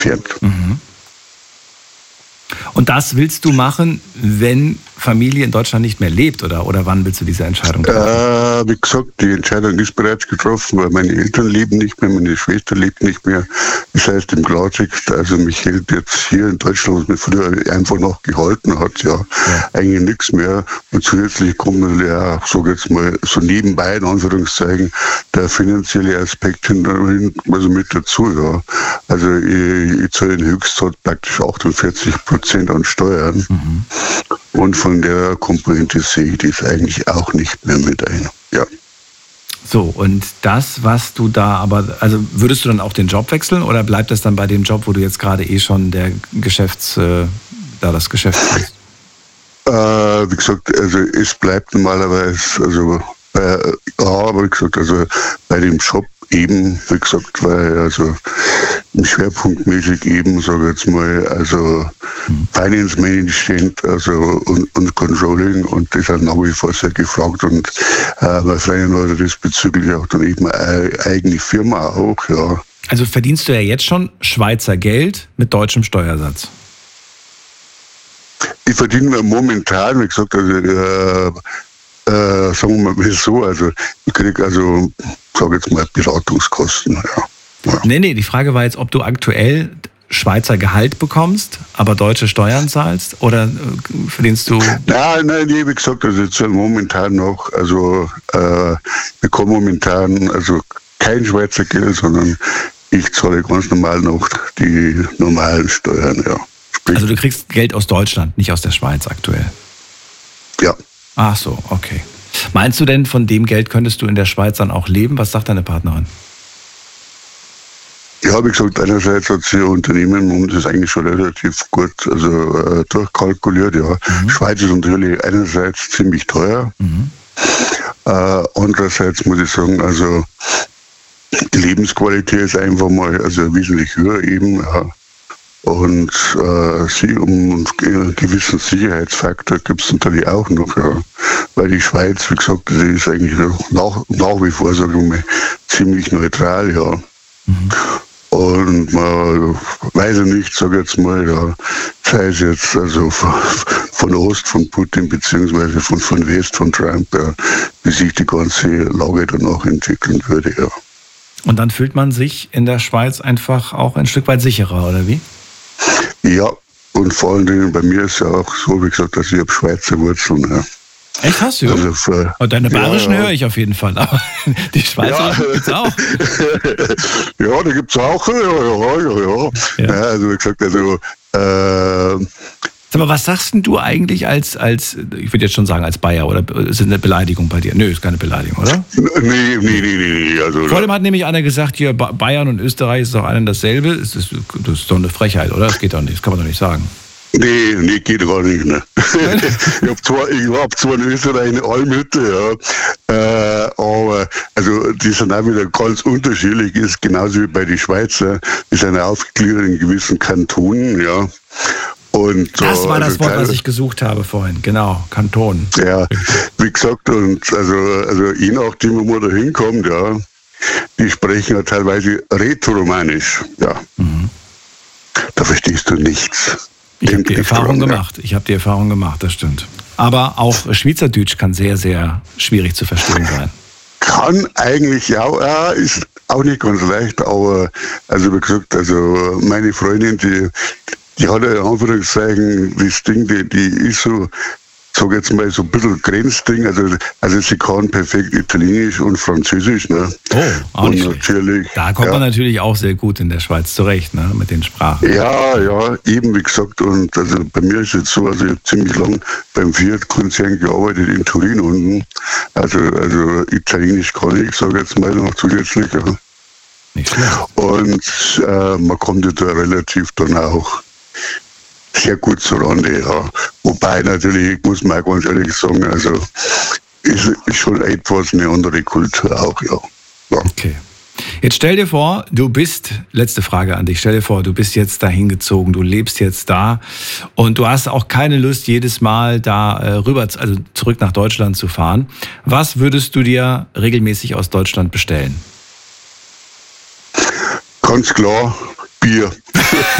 entfernt. Mhm. Und das willst du machen, wenn Familie in Deutschland nicht mehr lebt? Oder wann willst du diese Entscheidung treffen? Wie gesagt, die Entscheidung ist bereits getroffen, weil meine Eltern leben nicht mehr, meine Schwester lebt nicht mehr. Das heißt im Klartext, also mich hält jetzt hier in Deutschland, was mir früher einfach noch gehalten hat, ja, eigentlich nichts mehr. Und zusätzlich kommt natürlich auch, sage jetzt mal, so nebenbei in Anführungszeichen, der finanzielle Aspekt also mit dazu, ja. Also ich zahle den Höchstsatz praktisch 48% an Steuern. Mhm. Und von der Komponente sehe ich das eigentlich auch nicht mehr mit ein. Ja. So, und das, was du da aber, also würdest du dann auch den Job wechseln oder bleibt das dann bei dem Job, wo du jetzt gerade schon das Geschäft bist? Wie gesagt, also es bleibt normalerweise, also aber wie gesagt, also bei dem Job eben, wie gesagt, weil also schwerpunktmäßig eben, sage ich jetzt mal, also Finance Management, also und Controlling, und das ist nach wie vor sehr gefragt, und bei Freien hat diesbezüglich auch dann eben eine eigene Firma auch, ja. Also verdienst du ja jetzt schon Schweizer Geld mit deutschem Steuersatz? Ich verdiene momentan, wie gesagt, also sagen wir mal so, also ich kriege also, sage jetzt mal, Beratungskosten, ja. Nee, die Frage war jetzt, ob du aktuell Schweizer Gehalt bekommst, aber deutsche Steuern zahlst, oder verdienst du... Nein, wie gesagt, also jetzt momentan noch, also ich bekomme momentan also kein Schweizer Geld, sondern ich zahle ganz normal noch die normalen Steuern, ja. Sprich, also du kriegst Geld aus Deutschland, nicht aus der Schweiz aktuell? Ja. Ach so, okay. Meinst du denn, von dem Geld könntest du in der Schweiz dann auch leben? Was sagt deine Partnerin? Ja, wie gesagt, einerseits hat sie ihr Unternehmen und das ist eigentlich schon relativ gut durchkalkuliert. Ja. Mhm. Schweiz ist natürlich einerseits ziemlich teuer. Mhm. Andererseits muss ich sagen, also die Lebensqualität ist einfach mal also wesentlich höher eben. Ja. Und um einen gewissen Sicherheitsfaktor gibt es natürlich auch noch, ja. Weil die Schweiz, wie gesagt, das ist eigentlich nach wie vor, sage ich mal, ziemlich neutral, ja. Mhm. Und man weiß ja nicht, sage ich jetzt mal, ja, sei es jetzt also von Ost, von Putin, beziehungsweise von West, von Trump, ja, wie sich die ganze Lage danach entwickeln würde, ja. Und dann fühlt man sich in der Schweiz einfach auch ein Stück weit sicherer, oder wie? Ja, und vor allen Dingen bei mir ist ja auch so, wie gesagt, dass ich habe Schweizer Wurzeln. Ja. Echt, hast du? Also deine bayerischen höre ich auf jeden Fall, aber die Schweizer gibt es auch. Ja, die gibt es auch. Ja. Also wie gesagt, also Sag mal, was sagst denn du eigentlich als, ich würde jetzt schon sagen, als Bayer, oder ist das eine Beleidigung bei dir? Nö, ist keine Beleidigung, oder? Nee. Also, vor allem hat nämlich einer gesagt, hier Bayern und Österreich ist doch ein und dasselbe. Das ist doch eine Frechheit, oder? Das geht doch nicht, das kann man doch nicht sagen. Nee, geht gar nicht. Ne? Ich hab zwar in Österreich eine Almhütte, ja, aber also die sind auch wieder ganz unterschiedlich, ist genauso wie bei den Schweizer, die sind aufgegliedert in gewissen Kantonen, ja. Und, das war das Wort, was ich gesucht habe vorhin, genau, Kanton. Ja, wie gesagt, und also je nachdem, wo man da hinkommt, ja, die sprechen ja teilweise Rätoromanisch, ja. Mhm. Da verstehst du nichts. Ich habe die Erfahrung gemacht, das stimmt. Aber auch Schweizerdeutsch kann sehr, sehr schwierig zu verstehen sein. Kann eigentlich ja, ist auch nicht ganz leicht, aber also wie gesagt, also meine Freundin, die hat ja in Anführungszeichen das Ding, die ist so, sag jetzt mal, so ein bisschen Grenzding, also sie kann perfekt Italienisch und Französisch, ne? Oh, auch nicht und natürlich, da kommt man natürlich auch sehr gut in der Schweiz zurecht, ne, mit den Sprachen. Ja, eben wie gesagt, und also bei mir ist jetzt so, also ich habe ziemlich lang beim Fiat-Konzern gearbeitet in Turin unten, also Italienisch kann ich, sage jetzt mal noch zusätzlich, ja. Nicht schlecht. Und man kommt ja da relativ dann auch sehr gut zurande, ja. Wobei natürlich, muss man auch ganz ehrlich sagen, also ist schon etwas eine andere Kultur auch, ja. Okay. Jetzt stell dir vor, letzte Frage an dich, stell dir vor, du bist jetzt dahin gezogen, du lebst jetzt da und du hast auch keine Lust, jedes Mal da zurück nach Deutschland zu fahren. Was würdest du dir regelmäßig aus Deutschland bestellen? Ganz klar, Bier.